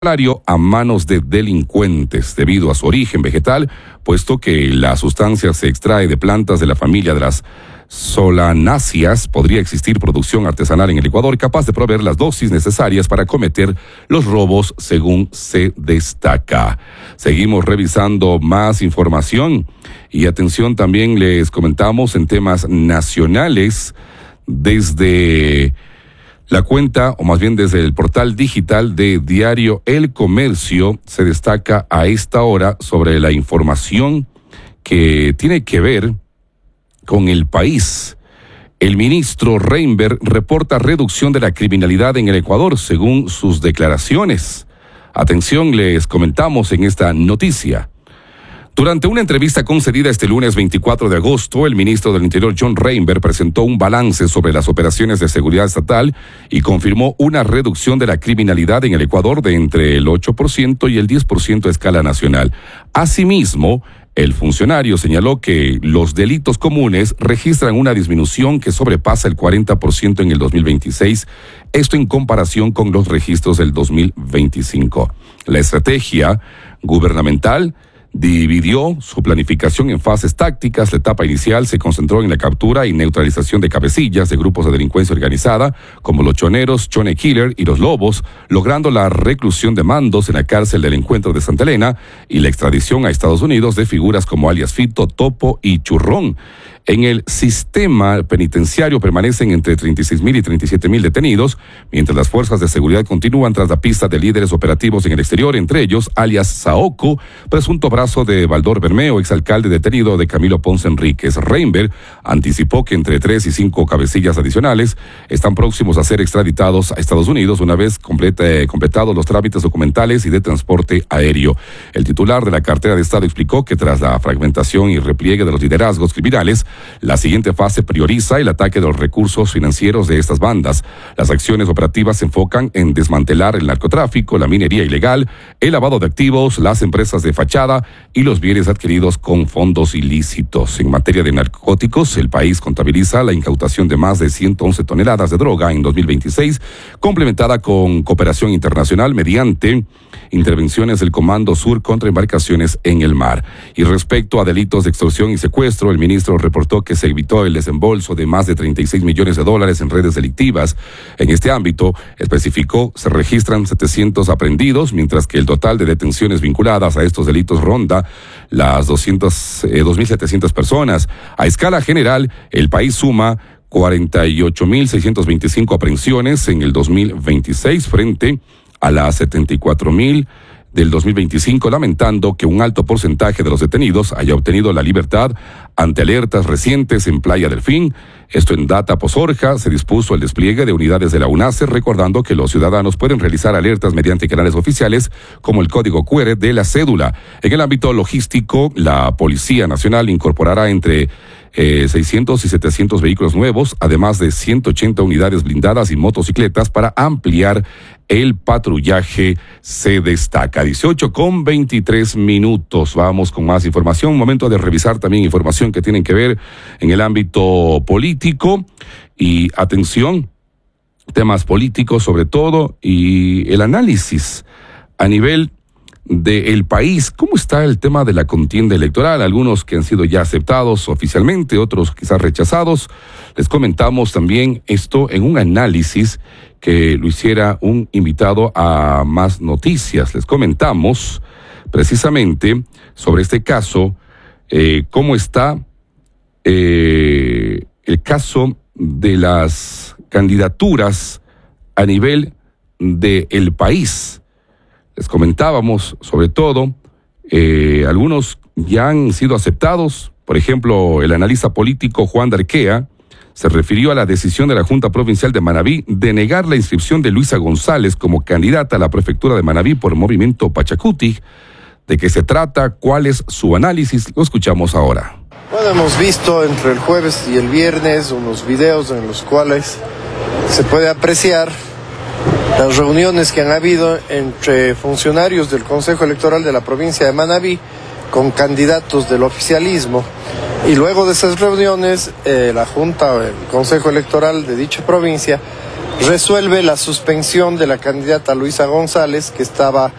a manos de delincuentes debido a su origen vegetal, puesto que la sustancia se extrae de plantas de la familia de las solanáceas. Podría existir producción artesanal en el Ecuador capaz de proveer las dosis necesarias para cometer los robos, según se destaca. Seguimos revisando más información y atención, también les comentamos en temas nacionales desde la cuenta, o más bien desde el portal digital de Diario El Comercio, se destaca a esta hora sobre la información que tiene que ver con el país. El ministro Reinberg reporta reducción de la criminalidad en el Ecuador, según sus declaraciones. Atención, les comentamos en esta noticia. Durante una entrevista concedida este lunes 24 de agosto, el ministro del Interior, John Reinberg, presentó un balance sobre las operaciones de seguridad estatal y confirmó una reducción de la criminalidad en el Ecuador de entre el 8% y el 10% a escala nacional. Asimismo, el funcionario señaló que los delitos comunes registran una disminución que sobrepasa el 40% en el 2026, esto en comparación con los registros del 2025. La estrategia gubernamental dividió su planificación en fases tácticas. La etapa inicial se concentró en la captura y neutralización de cabecillas de grupos de delincuencia organizada, como los choneros, Chone Killer y los Lobos, logrando la reclusión de mandos en la cárcel del Encuentro de Santa Elena y la extradición a Estados Unidos de figuras como alias Fito, Topo y Churrón. En el sistema penitenciario permanecen entre 36,000 y 37,000 detenidos, mientras las fuerzas de seguridad continúan tras la pista de líderes operativos en el exterior, entre ellos alias Saoco, presunto brazo de Baldor Bermeo, exalcalde detenido de Camilo Ponce Enríquez. Reinberg anticipó que entre 3 y 5 cabecillas adicionales están próximos a ser extraditados a Estados Unidos una vez completados los trámites documentales y de transporte aéreo. El titular de la cartera de Estado explicó que tras la fragmentación y repliegue de los liderazgos criminales, la siguiente fase prioriza el ataque de los recursos financieros de estas bandas. Las acciones operativas se enfocan en desmantelar el narcotráfico, la minería ilegal, el lavado de activos, las empresas de fachada y los bienes adquiridos con fondos ilícitos. En materia de narcóticos, el país contabiliza la incautación de más de 111 toneladas de droga en 2026, complementada con cooperación internacional mediante intervenciones del Comando Sur contra embarcaciones en el mar. Y respecto a delitos de extorsión y secuestro, el ministro reportó que se evitó el desembolso de más de 36 millones de dólares en redes delictivas. En este ámbito, especificó, se registran 700 aprehendidos, mientras que el total de detenciones vinculadas a estos delitos ronda las 2.700 personas. A escala general, el país suma 48.625 aprehensiones en el 2026 frente a las 74.000 del 2025, lamentando que un alto porcentaje de los detenidos haya obtenido la libertad ante alertas recientes en Playa Delfín. Esto en data posorja, se dispuso el despliegue de unidades de la UNACE, recordando que los ciudadanos pueden realizar alertas mediante canales oficiales como el código QR de la cédula. En el ámbito logístico, la Policía Nacional incorporará entre 600 y 700 vehículos nuevos, además de 180 unidades blindadas y motocicletas para ampliar el patrullaje, se destaca. 18:23. Vamos con más información. Momento de revisar también información que tienen que ver en el ámbito político. Y atención, temas políticos sobre todo, y el análisis a nivel del país. ¿Cómo está el tema de la contienda electoral? Algunos que han sido ya aceptados oficialmente, otros quizás rechazados. Les comentamos también esto en un análisis que lo hiciera un invitado a Más Noticias. Les comentamos precisamente sobre este caso, cómo está el caso de las candidaturas a nivel del país. Les comentábamos, sobre todo, algunos ya han sido aceptados. Por ejemplo, el analista político Juan Darquea se refirió a la decisión de la Junta Provincial de Manabí de negar la inscripción de Luisa González como candidata a la prefectura de Manabí por Movimiento Pachacuti. ¿De qué se trata? ¿Cuál es su análisis? Lo escuchamos ahora. Bueno, hemos visto entre el jueves y el viernes unos videos en los cuales se puede apreciar las reuniones que han habido entre funcionarios del Consejo Electoral de la provincia de Manabí con candidatos del oficialismo. Y luego de esas reuniones, la Junta o el Consejo Electoral de dicha provincia resuelve la suspensión de la candidata Luisa González, que estaba